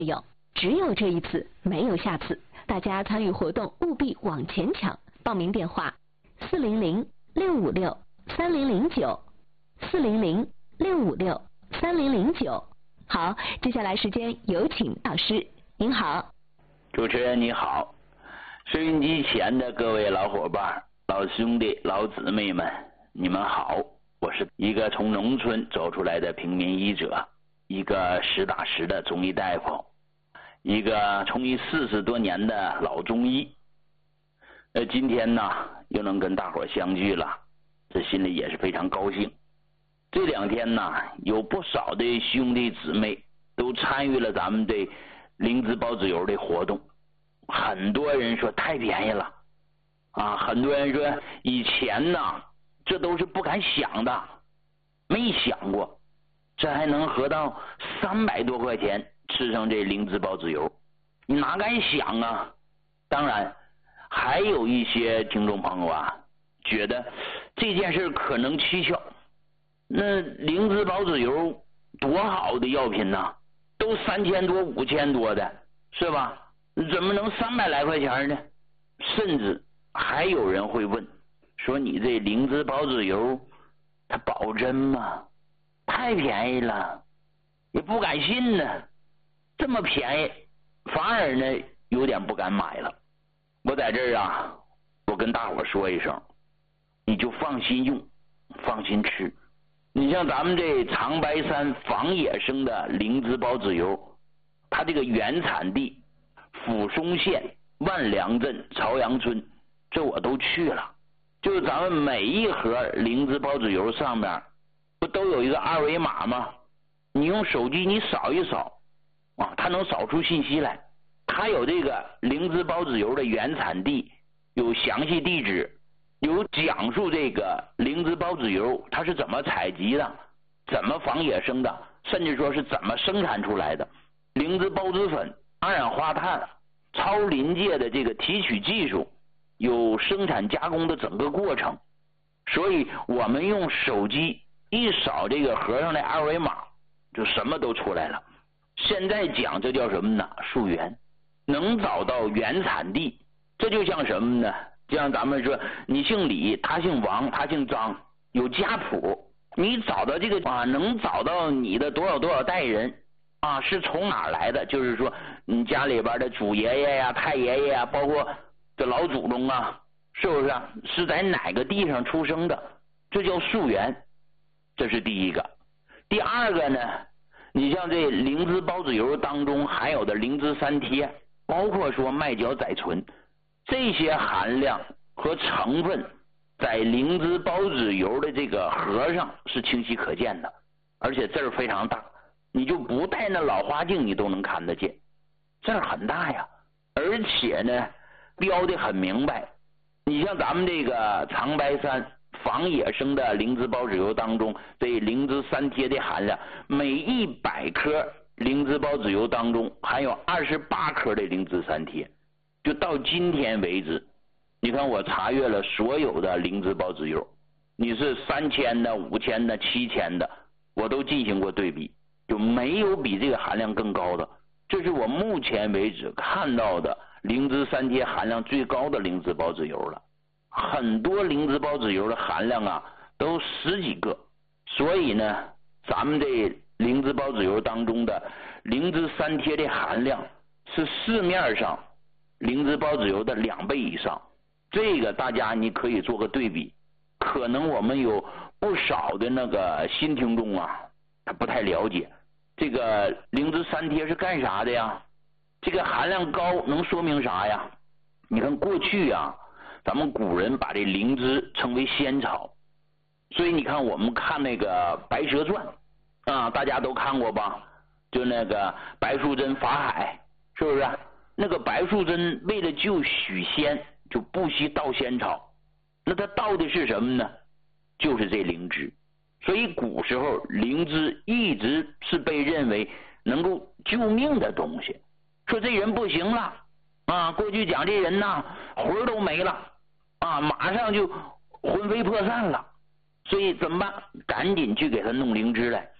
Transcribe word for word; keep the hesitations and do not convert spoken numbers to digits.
有，只有这一次，没有下次。大家参与活动务必往前抢。报名电话：四零零六五六三零零九，四零零六五六三零零九。好，接下来时间有请老师。您好。 主持人你好，收音机前的各位老伙伴、老兄弟、老姊妹们，你们好。我是一个从农村走出来的平民医者，一个实打实的中医大夫，一个从医四十多年的老中医。呃，今天呢又能跟大伙相聚了，这心里也是非常高兴。这两天呢，有不少的兄弟姊妹都参与了咱们的灵芝孢子油的活动，很多人说太便宜了啊，很多人说以前呢这都是不敢想的，没想过这还能合到三百多块钱吃上这灵芝孢子油，你哪敢想啊？当然还有一些听众朋友啊觉得这件事可能蹊跷，那灵芝孢子油多好的药品呢，都三千多五千多的是吧，怎么能三百来块钱呢？甚至还有人会问说，你这灵芝孢子油它保真吗？太便宜了，也不敢信呢，这么便宜反而呢有点不敢买了。我在这儿啊，我跟大伙说一声，你就放心用，放心吃。你像咱们这长白山仿野生的灵芝孢子油，它这个原产地抚松县万良镇朝阳村，这我都去了。就是咱们每一盒灵芝孢子油上面不都有一个二维码吗？你用手机你扫一扫啊，它能扫出信息来，它有这个灵芝孢子油的原产地，有详细地址，有讲述这个灵芝孢子油它是怎么采集的，怎么仿野生的，甚至说是怎么生产出来的。灵芝孢子粉、二氧化碳、超临界的这个提取技术，有生产加工的整个过程。所以我们用手机一扫这个盒上的二维码，就什么都出来了。现在讲这叫什么呢？溯源，能找到原产地。这就像什么呢？就像咱们说你姓李，他姓王，他姓张，有家谱，你找到这个啊，能找到你的多少多少代人啊，是从哪来的，就是说你家里边的祖爷爷呀、太爷爷呀，包括这老祖宗啊，是不是啊？是在哪个地上出生的，这叫溯源。这是第一个。第二个呢，你像这灵芝孢子油当中含有的灵芝三萜，包括说麦角甾醇，这些含量和成分在灵芝孢子油的这个盒上是清晰可见的，而且字儿非常大，你就不戴那老花镜你都能看得见，字儿很大呀。而且呢标的很明白，你像咱们这个长白山仿野生的灵芝孢子油当中，对灵芝三萜的含量，每一百克灵芝孢子油当中含有二十八克的灵芝三萜。就到今天为止，你看我查阅了所有的灵芝孢子油，你是三千的、五千的、七千的，我都进行过对比，就没有比这个含量更高的。这是我目前为止看到的灵芝三萜含量最高的灵芝孢子油了。很多灵芝孢子油的含量啊都十几个，所以呢咱们这灵芝孢子油当中的灵芝三萜的含量是市面上灵芝孢子油的两倍以上。这个大家你可以做个对比。可能我们有不少的那个新听众啊，他不太了解这个灵芝三萜是干啥的呀，这个含量高能说明啥呀？你看过去啊咱们古人把这灵芝称为仙草，所以你看我们看那个白蛇传啊，大家都看过吧，就那个白素贞法海，是不是？那个白素贞为了救许仙就不惜盗仙草，那他盗的是什么呢？就是这灵芝。所以古时候灵芝一直是被认为能够救命的东西。说这人不行了啊，过去讲这人呐魂都没了啊，马上就魂飞魄散了，所以怎么办？赶紧去给他弄灵芝来。